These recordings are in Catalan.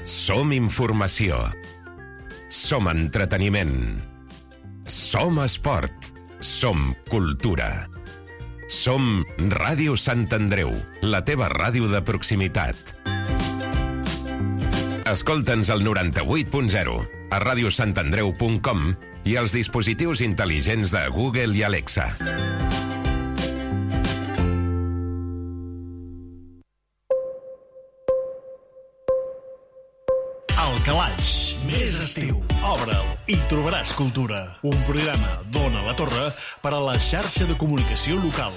Som informació. Som entreteniment. Som esport. Som cultura. Som Ràdio Sant Andreu, la teva ràdio de proximitat. Escolta'ns al 98.0, a radiosantandreu.com i als dispositius intel·ligents de Google i Alexa. El Calaix, més estiu. Obre'l i trobaràs cultura. Un programa d'Ona la Torre per a la xarxa de comunicació local.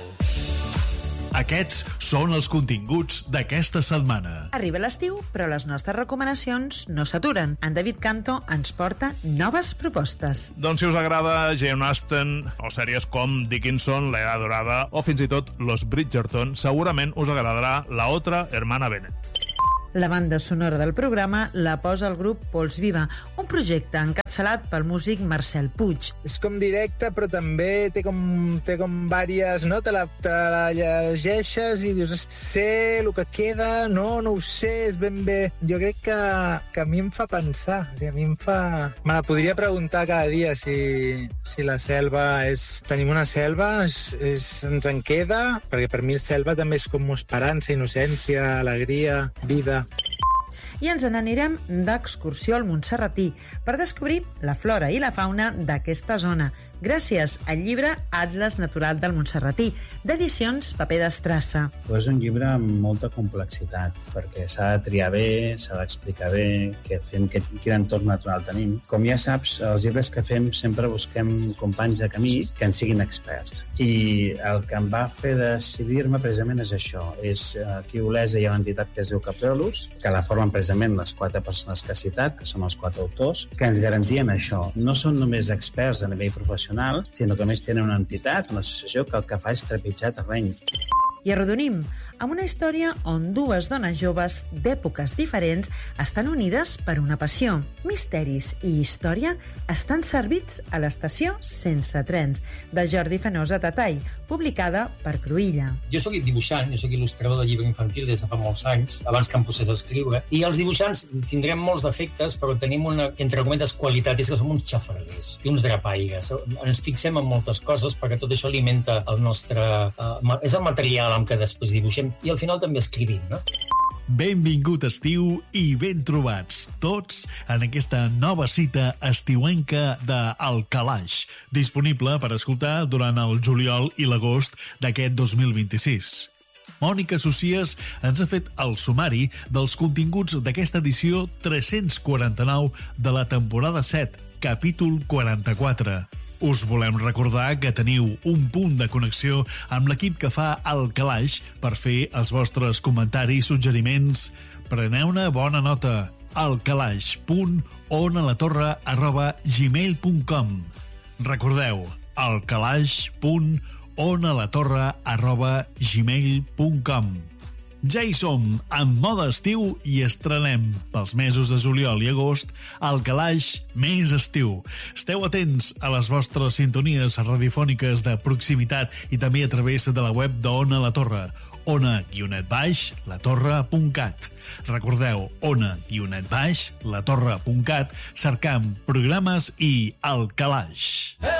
Aquests són els continguts d'aquesta setmana. Arriba l'estiu, però les nostres recomanacions no s'aturen. En David Canto ens porta noves propostes. Doncs si us agrada Jane Austen o sèries com Dickinson, La Edad Dorada o fins i tot Los Bridgerton, segurament us agradarà La Otra Hermana Bennet. La banda sonora del programa la posa el grup Pols Viva, un projecte encapçalat pel músic Marcel Puig. És com directe, però també té com vàries, no? Te la llegeixes i dius, sé el que queda, no ho sé, és ben bé. Jo crec que a mi em fa pensar, a mi em fa... Me la podria preguntar cada dia si la selva és... Tenim una selva, ens en queda, perquè per mi selva també és com esperança, innocència, alegria, vida. I ens n'anirem d'excursió al Montserratí per descobrir la flora i la fauna d'aquesta zona, gràcies al llibre Atles Natural del Montserratí, d'edicions Paper d'Estrassa. És un llibre amb molta complexitat, perquè s'ha de triar bé, s'ha d'explicar bé què fem, quin entorn natural tenim. Com ja saps, els llibres que fem sempre busquem companys de camí que en siguin experts. I el que em va fer decidir-me precisament és això. És aquí a Olesa hi ha una entitat que es diu Capreolus, que la formen precisament les 4 persones que ha citat, que són els 4 autors, que ens garantien això. No són només experts a nivell professional, sinó que a més tenen una entitat, una associació que el que fa és trepitjar terreny. I arrodonim amb una història on 2 dones joves d'èpoques diferents estan unides per una passió. Misteris i història estan servits a l'estació Sense trens, de Jordi Fenosa Tatall, publicada per Cruïlla. Jo soc dibuixant, jo soc il·lustrador de llibre infantil des de fa molts anys, abans que em posés a escriure, i els dibuixants tindrem molts defectes, però tenim una, entre cometes, qualitat, és que som uns xafarguers i uns drapaires. Ens fixem en moltes coses perquè tot això alimenta el nostre... és el material amb què després dibuixem i al final també escrivim, no? Benvingut estiu i ben trobats tots en aquesta nova cita estiuenca de El Calaix, disponible per escoltar durant el juliol i l'agost d'aquest 2026. Mònica Socies ens ha fet el sumari dels continguts d'aquesta edició 349 de la temporada 7, capítol 44. Us volem recordar que teniu un punt de connexió amb l'equip que fa El Calaix per fer els vostres comentaris, suggeriments. Preneu-ne bona nota. elcalaix.onalatorre@gmail.com. Recordeu, elcalaix.onalatorre@gmail.com. Ja hi som, en mode estiu, i estrenem pels mesos de juliol i agost El Calaix més estiu. Esteu atents a les vostres sintonies radiofòniques de proximitat i també a través de la web d'Ona la Torre, ona-latorre.cat. Recordeu, ona-latorre.cat, cercant programes i El Calaix.